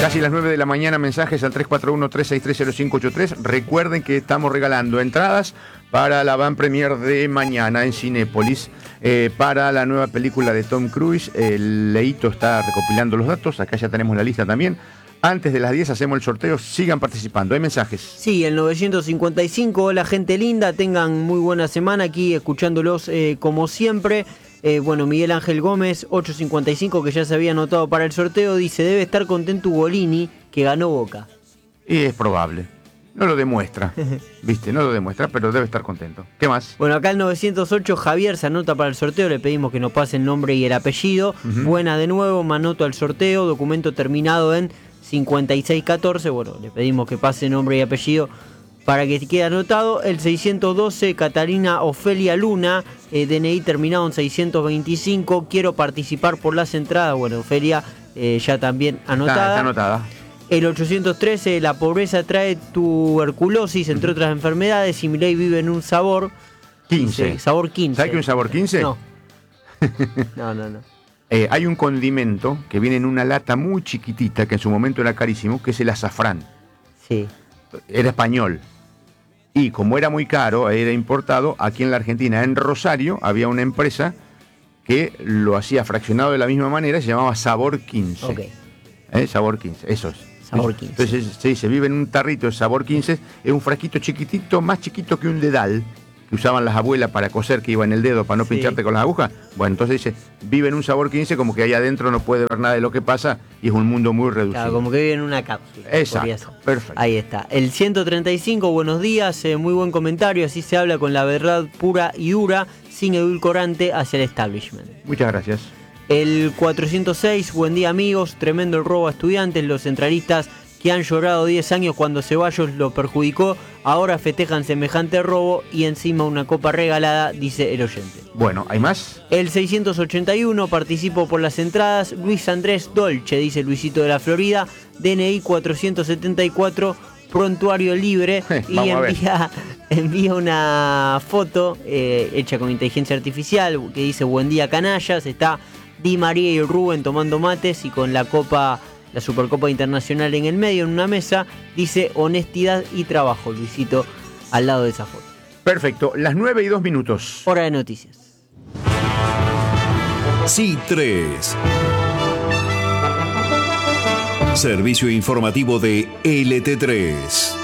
Casi las 9 de la mañana, mensajes al 341-363-0583. Recuerden que estamos regalando entradas para la van premier de mañana en Cinépolis, para la nueva película de Tom Cruise. Leito está recopilando los datos, acá ya tenemos la lista también. Antes de las 10 hacemos el sorteo, sigan participando. ¿Hay mensajes? Sí, el 955, hola gente linda, tengan muy buena semana aquí escuchándolos como siempre. Bueno, Miguel Ángel Gómez, 855, que ya se había anotado para el sorteo, dice, debe estar contento Ugolini, que ganó Boca. Y es probable. No lo demuestra, ¿viste? No lo demuestra, pero debe estar contento. ¿Qué más? Bueno, acá el 908, Javier se anota para el sorteo, le pedimos que nos pase el nombre y el apellido. Buena de nuevo, me anoto al sorteo, documento terminado en 5614. Bueno, le pedimos que pase nombre y apellido para que quede anotado. El 612, Catalina Ofelia Luna, DNI terminado en 625. Quiero participar por las entradas. Bueno, Ofelia ya también anotada. Está anotada. El 813, la pobreza trae tuberculosis, entre otras enfermedades, y Milei vive en un sabor 15. Dice, sabor 15. ¿Sabes qué es un sabor 15? No. No. Hay un condimento que viene en una lata muy chiquitita, que en su momento era carísimo, que es el azafrán. Sí. Era español. Y como era muy caro, era importado, aquí en la Argentina, en Rosario, había una empresa que lo hacía fraccionado de la misma manera, se llamaba Sabor 15. Ok. Sabor 15, eso es. Sabor 15. Entonces se vive en un tarrito de Sabor 15, es un frasquito chiquitito, más chiquito que un dedal, que usaban las abuelas para coser, que iba en el dedo para no pincharte con las agujas. Bueno, entonces dice, vive en un Sabor 15, como que ahí adentro no puede ver nada de lo que pasa y es un mundo muy reducido. Claro, como que vive en una cápsula. Exacto, perfecto. Ahí está. El 135, buenos días, muy buen comentario, así se habla con la verdad pura y dura, sin edulcorante, hacia el establishment. Muchas gracias. El 406, buen día amigos, tremendo el robo a estudiantes, los centralistas que han llorado 10 años cuando Ceballos lo perjudicó, ahora festejan semejante robo y encima una copa regalada, dice el oyente. Bueno, ¿hay más? El 681, participo por las entradas, Luis Andrés Dolce, dice Luisito de la Florida, DNI 474, prontuario libre, y envía una foto hecha con inteligencia artificial que dice buen día canallas, está Di María y Rubén tomando mates y con la copa, la Supercopa Internacional en el medio, en una mesa, dice honestidad y trabajo, Luisito, al lado de esa foto. Perfecto, las 9:02. Hora de noticias. C3. Servicio informativo de LT3.